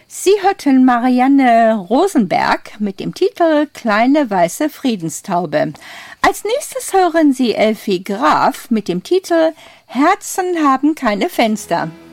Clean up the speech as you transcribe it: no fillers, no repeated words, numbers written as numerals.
Sie hörten Marianne Rosenberg mit dem Titel Kleine weiße Friedenstaube. Als nächstes hören Sie Elfie Graf mit dem Titel Herzen haben keine Fenster.